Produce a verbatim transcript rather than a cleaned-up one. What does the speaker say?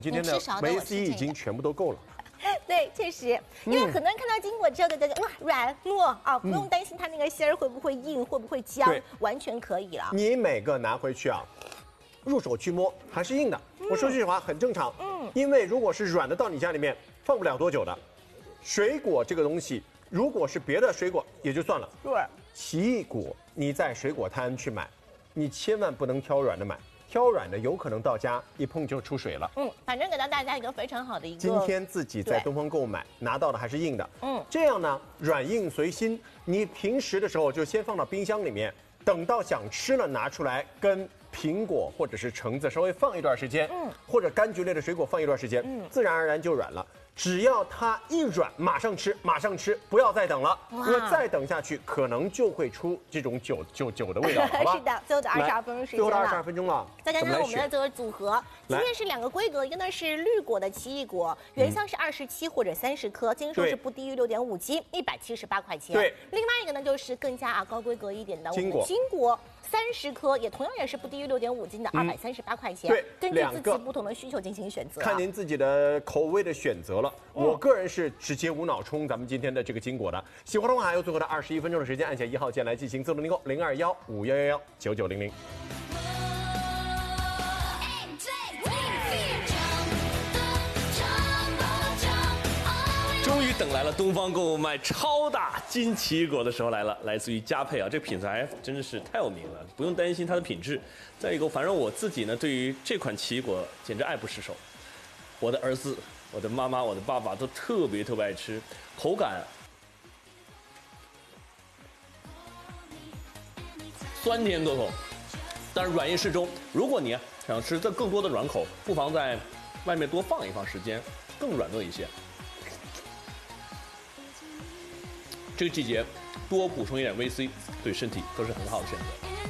今天的维 C 已经全部都够了。 对，确实，因为很多人看到金果之后，就觉得哇软糯啊，不用担心它那个馅儿会不会硬，会不会僵，完全可以了。 你每个拿回去啊，入手去摸还是硬的。嗯、我说句实话，很正常。嗯，因为如果是软的到你家里面放不了多久的，水果这个东西，如果是别的水果也就算了。 对， 奇异果你在水果摊去买，你千万不能挑软的买。挑软的有可能到家一碰就出水了。 嗯，反正给到大家一个非常好的一个。 今天自己在东方购买拿到的还是硬的。嗯，这样呢软硬随心。你平时的时候就先放到冰箱里面，等到想吃了拿出来，跟苹果或者是橙子稍微放一段时间，嗯，或者柑橘类的水果放一段时间，嗯，自然而然就软了。只要它一软，马上吃，马上吃，不要再等了，因为再等下去可能就会出这种酒酒酒的味道，好吧？ 是的，最后的二十二分钟时间最后的二十二分钟了， 再看看我们的这个组合，今天是两个规格，一个呢是绿果的奇异果，原箱是二十七或者三十颗，斤数是不低于六点五斤，一百七十八块钱。 对， 另外一个呢就是更加啊高规格一点的金果， 金果。三十颗也同样也是不低于六点五斤的二百三十八块钱， 对， 根据自己不同的需求进行选择， 看您自己的口味的选择了。嗯、我个人是直接无脑冲咱们今天的这个金果的，喜欢的话还有最后的二十一分钟的时间，按下一号键来进行自动订购零二幺五幺幺幺九九零零。 终于等来了东方购物卖超大金奇异果的时候来了，来自于佳沛啊，这个品牌真的是太有名了，不用担心它的品质。再一个，反正我自己呢，对于这款奇异果简直爱不释手。我的儿子、我的妈妈、我的爸爸都特别特别爱吃，口感酸甜可口，但是软硬适中。如果你想吃这更多的软口，不妨在外面多放一放时间，更软糯一些。这个季节多补充一点维 C， 对身体都是很好的选择。